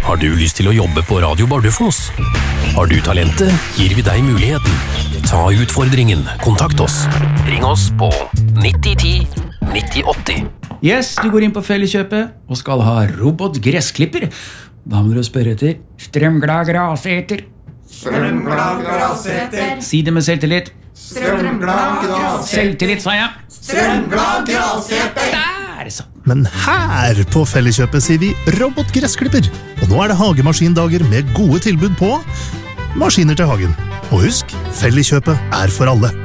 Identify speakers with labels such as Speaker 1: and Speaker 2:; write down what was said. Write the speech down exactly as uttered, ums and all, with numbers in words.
Speaker 1: Har du lyst til å jobbe på Radio Bardufoss? Har du talentet, gir vi deg muligheten. Ta utfordringen. Kontakt oss. Ring oss på nitti ti nitti åtti.
Speaker 2: Yes, du går inn på Felleskjøpet og skal ha robotgressklipper. Da må du spørre etter strømglad graseter.
Speaker 3: Strømglad graseter.
Speaker 2: Si det med selvtillit.
Speaker 3: Strømglad graseter.
Speaker 2: Selvtillit, sa jeg.
Speaker 3: Strømglad graseter.
Speaker 2: Der, så.
Speaker 4: Men her på Felleskjøpet sier vi robotgressklipper. Og nå er det hagemaskindager med gode tilbud på maskiner til hagen. Og husk, Felleskjøpet er for alle.